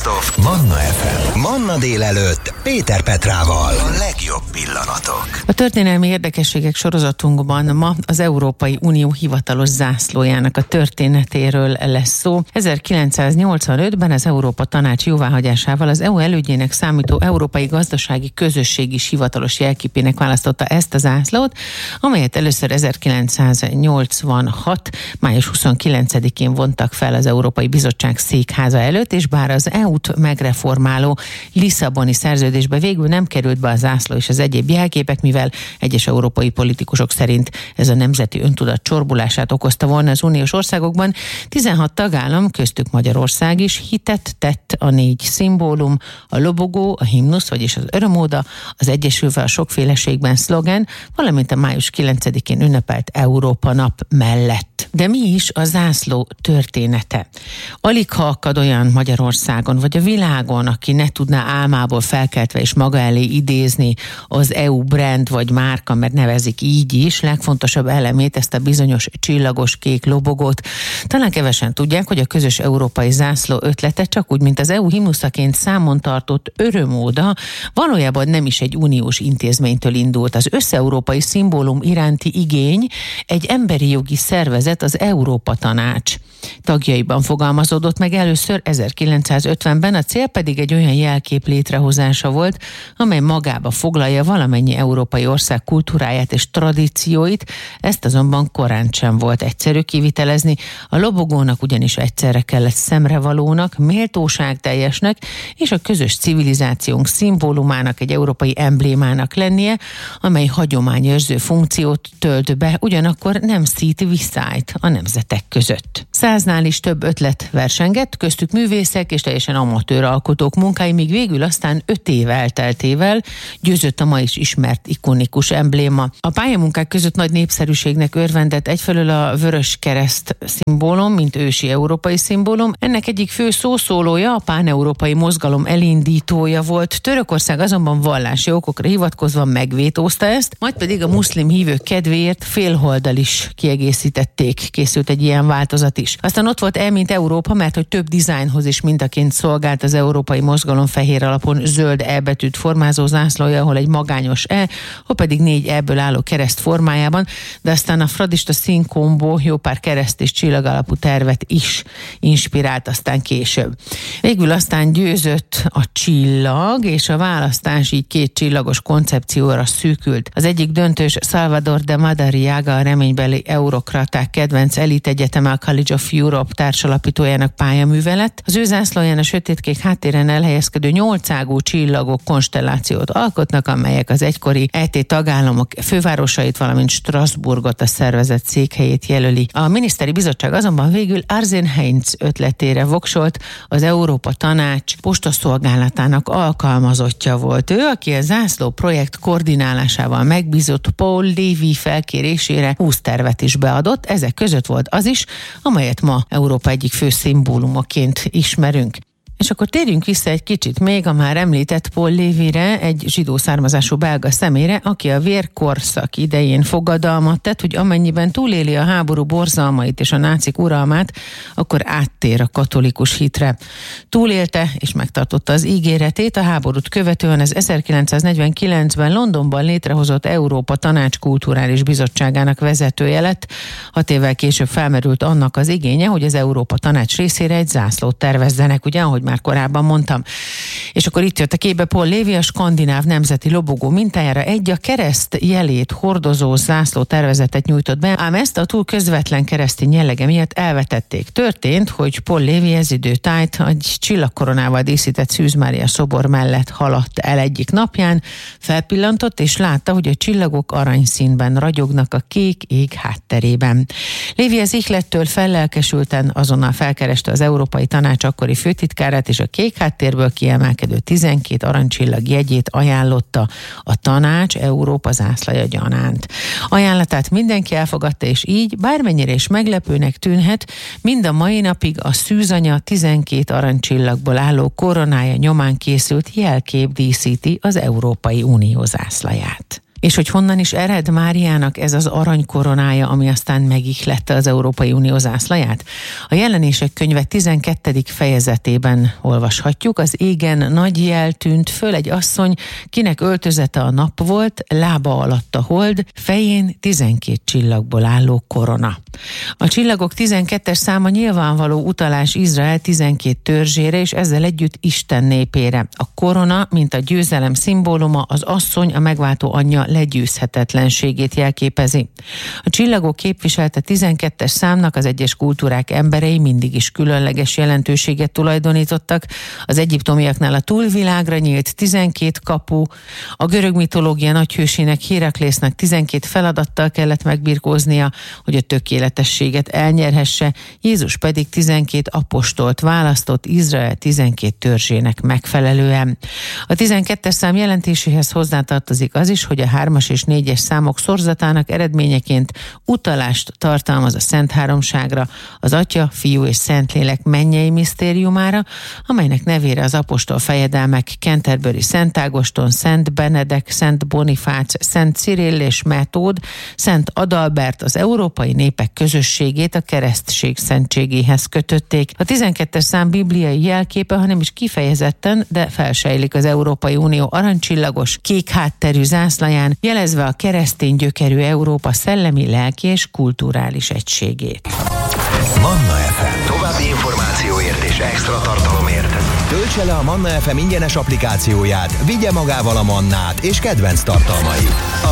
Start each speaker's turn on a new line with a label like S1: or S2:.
S1: of Manna FM. Manna délelőtt Péter Petrával. A legjobb pillanatok.
S2: A történelmi érdekességek sorozatunkban ma az Európai Unió hivatalos zászlójának a történetéről lesz szó. 1985-ben az Európa Tanács jóváhagyásával az EU elődjének számító Európai Gazdasági Közösség is hivatalos jelképének választotta ezt a zászlót, amelyet először 1986. május 29-én vontak fel az Európai Bizottság székháza előtt, és bár az EU-t megreformáló Lisszaboni szerződésbe végül nem került be a zászló és az egyéb jelképek, mivel egyes európai politikusok szerint ez a nemzeti öntudat csorbulását okozta volna az uniós országokban, 16 tagállam, köztük Magyarország is hitet tett a 4 szimbólum, a lobogó, a himnusz, vagyis az örömóda, az egyesülve a sokféleségben szlogen, valamint a május 9-én ünnepelt Európa nap mellett. De mi is a zászló története? Alig ha akad olyan Magyarországon vagy a világon, aki ne tudná álmából felkeltve és maga elé idézni az EU brand vagy márka, mert nevezik így is, legfontosabb elemét, ezt a bizonyos csillagos kék lobogót. Talán kevesen tudják, hogy a közös európai zászló ötlete csak úgy, mint az EU himnuszaként számon tartott örömóda, valójában nem is egy uniós intézménytől indult. Az összeurópai szimbólum iránti igény egy emberi jogi szervezet, az Európa Tanács tagjaiban fogalmazódott meg először 1950-ben, a cél pedig egy olyan jelkép létrehozása volt, amely magába foglalja valamennyi európai ország kultúráját és tradícióit, ezt azonban korán sem volt egyszerű kivitelezni. A lobogónak ugyanis egyszerre kellett szemrevalónak, méltóságteljesnek és a közös civilizációnk szimbólumának, egy európai emblémának lennie, amely hagyományőrző funkciót tölt be, ugyanakkor nem szít visszájt a nemzetek között. 100-nál is több ötlet versengett, köztük művészek és teljesen amatőr alkotók munkái, míg végül aztán 5 év elteltével győzött a ma is ismert ikonikus embléma. A pályamunkák között nagy népszerűségnek örvendett egyfelől a vörös kereszt szimbólum, mint ősi európai szimbólum. Ennek egyik fő szószólója, a páneurópai mozgalom elindítója volt. Törökország azonban vallási okokra hivatkozva megvétózta ezt, majd pedig a muszlim hívők kedvéért félholddal is kiegészítették. Készült egy ilyen változat is. Aztán ott volt mint Európa, mert hogy több dizájnhoz is mintaként szolgált az európai mozgalom fehér alapon zöld E betűt formázó zászlója, ahol egy magányos E, hol pedig 4 E-ből álló kereszt formájában, de aztán a fradista színkombó jó pár kereszt és csillag alapú tervet is inspirált aztán később. Végül aztán győzött a csillag, és a választás így 2 csillagos koncepcióra szűkült. Az egyik döntős Salvador de Madariaga, a reménybeli eurokraták kedvenc elit egyeteme, a College of Europe társalapítójának pályaműve lett. Az ő zászlóján a sötétkék háttéren elhelyezkedő 8-ágú csillagok konstellációt alkotnak, amelyek az egykori ET tagállamok fővárosait, valamint Strasbourgot, a szervezet székhelyét jelöli. A miniszteri bizottság azonban végül Arsén Heinz ötletére voksolt, az Európa Tanács postaszolgálatának alkalmazottja volt ő, aki a zászló projekt koordinálásával megbízott Paul Lévy felkérésére 20 tervet is beadott, ezek között volt az is, amelyet ma Európa egyik fő szimbólumaként ismerünk. És akkor térjünk vissza egy kicsit még a már említett Paul Lévyre, egy zsidó származású belga személyre, aki a vérkorszak idején fogadalmat tett, hogy amennyiben túléli a háború borzalmait és a nácik uralmát, akkor áttér a katolikus hitre. Túlélte és megtartotta az ígéretét, a háborút követően az 1949-ben Londonban létrehozott Európa Tanács Kulturális Bizottságának vezetője lett. 6 évvel később felmerült annak az igénye, hogy az Európa Tanács részére egy zászlót tervezzenek, ugye, ahogy már korábban mondtam. És akkor itt jött a képbe Paul Lévy, a skandináv nemzeti lobogó mintájára egy a kereszt jelét hordozó zászló tervezetet nyújtott be, ám ezt a túl közvetlen keresztény jellege miatt elvetették. Történt, hogy Paul Lévy ez időtájt egy csillagkoronával díszített Szűz Mária szobor mellett haladt el egyik napján, felpillantott és látta, hogy a csillagok aranyszínben ragyognak a kék ég hátterében. Lévy az ihlettől fellelkesülten azonnal felkereste az Európai Tanács akkori főtitkárát, és a kék háttérből kiemelkedő 12 aranycsillag jegyét ajánlotta a tanács Európa zászlaja gyanánt. Ajánlatát mindenki elfogadta, és így, bármennyire is meglepőnek tűnhet, mind a mai napig a szűzanya 12 aranycsillagból álló koronája nyomán készült jelkép díszíti az Európai Unió zászlaját. És hogy honnan is ered Máriának ez az aranykoronája, ami aztán megihlette az Európai Unió zászlaját? A Jelenések könyve 12. fejezetében olvashatjuk: az égen nagy jel tűnt föl, egy asszony, kinek öltözete a nap volt, lába alatt a hold, fején 12 csillagból álló korona. A csillagok 12-es száma nyilvánvaló utalás Izrael 12 törzsére, és ezzel együtt Isten népére. A korona, mint a győzelem szimbóluma, az asszony, a megváltó anyja legyőzhetetlenségét jelképezi. A csillagok képviselte 12-es számnak az egyes kultúrák emberei mindig is különleges jelentőséget tulajdonítottak. Az egyiptomiaknál a túlvilágra nyílt 12 kapu, a görög mitológia nagyhősének, Héraklésznek 12 feladattal kellett megbirkóznia, hogy a tökéletességet elnyerhesse, Jézus pedig 12 apostolt választott Izrael 12 törzsének megfelelően. A 12-es szám jelentéséhez hozzátartozik az is, hogy a 3-as és 4-es számok szorzatának eredményeként utalást tartalmaz a Szent Háromságra, az Atya, Fiú és Szentlélek mennyei misztériumára, amelynek nevére az apostol fejedelmek Canterbury Szent Ágoston, Szent Benedek, Szent Bonifác, Szent Cirill és Metód, Szent Adalbert az európai népek közösségét a keresztség szentségéhez kötötték. A 12-es szám bibliai jelképe, hanem is kifejezetten, de felsejlik az Európai Unió aranycsillagos, kék hátterű zászlaján, jelezve a keresztény gyökerű Európa szellemi, lelki és kulturális egységét.
S1: Manna FM. További információért és extra tartalomért töltse le a Manna FM ingyenes applikációját, vigye magával a mannát és kedvenc tartalmait.